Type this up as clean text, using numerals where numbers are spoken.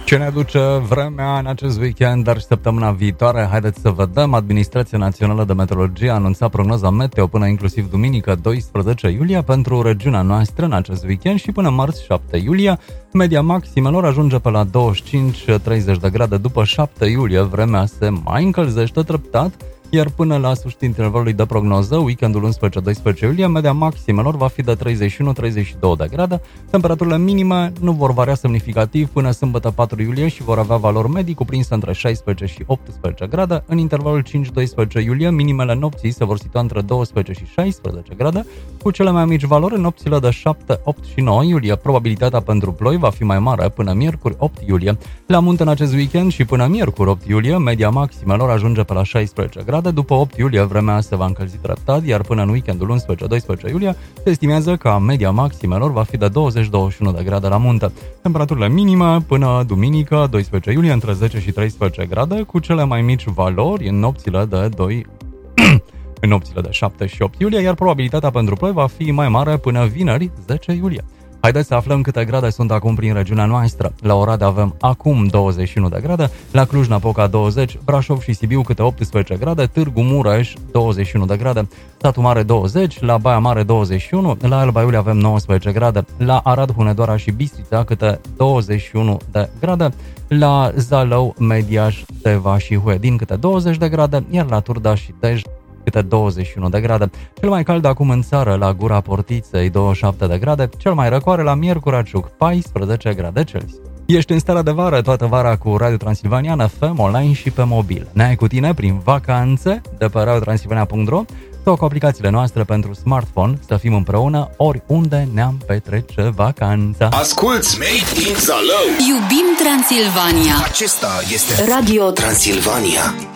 Ce ne aduce vremea în acest weekend, dar și săptămâna viitoare? Haideți să vedem. Administrația Națională de Meteorologie a anunțat prognoza meteo până inclusiv duminică 12 iulie pentru regiunea noastră în acest weekend și până marți 7 iulie. Media maximelor ajunge pe la 25-30 de grade. După 7 iulie vremea se mai încălzește treptat, iar până la sfârșitul intervalului de prognoză, weekendul 11-12 iulie, media maximelor va fi de 31-32 de grade. Temperaturile minime nu vor varia semnificativ până sâmbătă 4 iulie și vor avea valori medii cuprinse între 16 și 18 grade. În intervalul 5-12 iulie, minimele nopții se vor situa între 12 și 16 grade, cu cele mai mici valori în nopțile de 7, 8 și 9 iulie. Probabilitatea pentru ploi va fi mai mare până miercuri 8 iulie. La munte în acest weekend și până miercuri 8 iulie, media maximelor ajunge pe la 16 grade. După 8 iulie, vremea se va încălzi treptat, iar până în weekendul 11-12 iulie, se estimează că media maximelor va fi de 20-21 de grade la munte. Temperaturile minime până duminică, 12 iulie, între 10 și 13 grade, cu cele mai mici valori în nopțile de 2 în nopțile de 7 și 8 iulie, iar probabilitatea pentru ploi va fi mai mare până vineri, 10 iulie. Haideți să aflăm câte grade sunt acum prin regiunea noastră. La Oradea avem acum 21 de grade, la Cluj-Napoca 20, Brașov și Sibiu câte 18 grade, Târgu Mureș 21 de grade, Satu Mare 20, la Baia Mare 21, la Alba Iulia avem 19 grade, la Arad, Hunedoara și Bistrița câte 21 de grade, la Zalău, Mediaș, Teva și Huedin câte 20 de grade, iar la Turda și Dej câte 21 de grade. Cel mai cald acum în țară, la Gura Portiței, 27 de grade, cel mai răcoare la Miercura Ciuc, 14 grade Celsius. Ești în starea de vară toată vara cu Radio Transilvania, FM, online și pe mobil. Ne ai cu tine prin vacanțe de pe radiotransilvania.ro sau cu aplicațiile noastre pentru smartphone, să fim împreună oriunde ne-am petrece vacanța. Asculți Made in Zalău! Iubim Transilvania! Acesta este Radio Transilvania.